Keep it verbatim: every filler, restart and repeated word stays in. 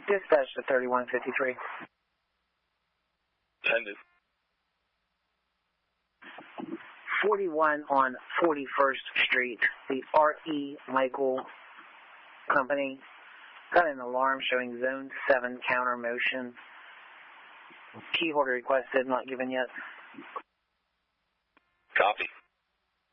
Dispatch to thirty-one fifty-three. Attended. forty-one on forty-first Street, the R E Michael Company got an alarm showing zone seven counter motion. Key holder requested, not given yet. Copy.